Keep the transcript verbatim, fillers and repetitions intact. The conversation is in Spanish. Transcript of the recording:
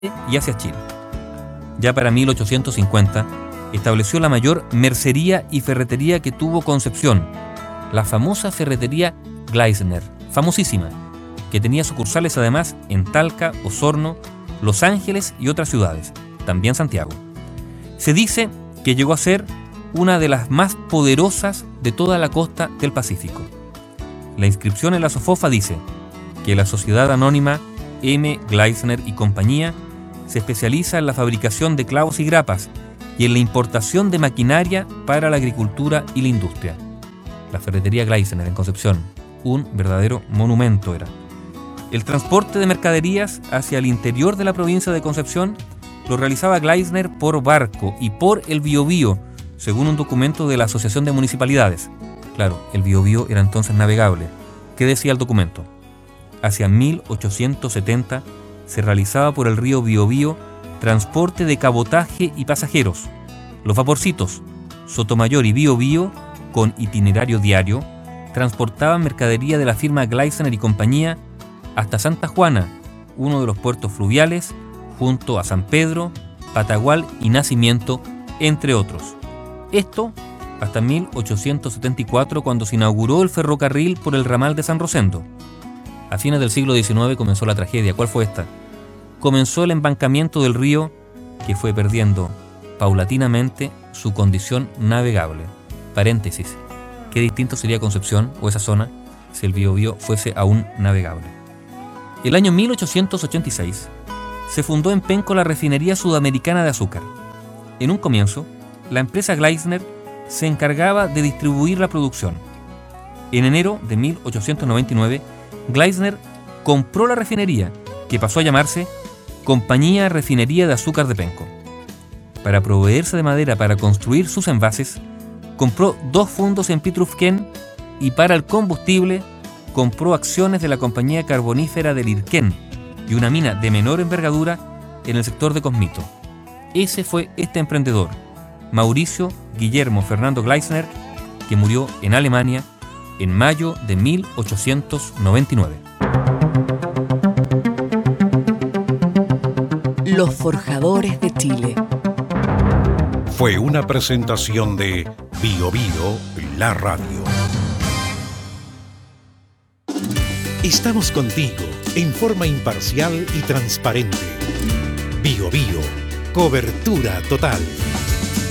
y hacia Chile. Ya para mil ochocientos cincuenta estableció la mayor mercería y ferretería que tuvo Concepción, la famosa ferretería Gleisner, famosísima, que tenía sucursales además en Talca, Osorno, Los Ángeles y otras ciudades, también Santiago. Se dice que llegó a ser una de las más poderosas de toda la costa del Pacífico. La inscripción en la Sofofa dice que la sociedad anónima M. Gleisner y compañía se especializa en la fabricación de clavos y grapas y en la importación de maquinaria para la agricultura y la industria. La ferretería Gleisner en Concepción, un verdadero monumento era. El transporte de mercaderías hacia el interior de la provincia de Concepción lo realizaba Gleisner por barco y por el Biobío, según un documento de la Asociación de Municipalidades. Claro, el Biobío era entonces navegable. ¿Qué decía el documento? Hacia mil ochocientos setenta se realizaba por el río Biobío transporte de cabotaje y pasajeros. Los vaporcitos Sotomayor y Biobío, con itinerario diario, transportaban mercadería de la firma Gleisner y compañía hasta Santa Juana, uno de los puertos fluviales, junto a San Pedro, Patagual y Nacimiento, entre otros. Esto hasta mil ochocientos setenta y cuatro, cuando se inauguró el ferrocarril por el ramal de San Rosendo. A fines del siglo diecinueve comenzó la tragedia. ¿Cuál fue esta? Comenzó el embancamiento del río, que fue perdiendo paulatinamente su condición navegable. Paréntesis, qué distinto sería Concepción o esa zona si el Biobío fuese aún navegable. El año mil ochocientos ochenta y seis se fundó en Penco la Refinería Sudamericana de Azúcar. En un comienzo, la empresa Gleisner se encargaba de distribuir la producción. En enero de mil ochocientos noventa y nueve, Gleisner compró la refinería, que pasó a llamarse Compañía Refinería de Azúcar de Penco. Para proveerse de madera para construir sus envases, compró dos fundos en Pitrufquén y para el combustible compró acciones de la compañía carbonífera del Irquén y una mina de menor envergadura en el sector de Cosmito. Ese fue este emprendedor, Mauricio Guillermo Fernando Gleisner, que murió en Alemania en mayo de mil ochocientos noventa y nueve. Los Forjadores de Chile. Fue una presentación de Biobío, la radio. Estamos contigo en forma imparcial y transparente. Biobío, cobertura total.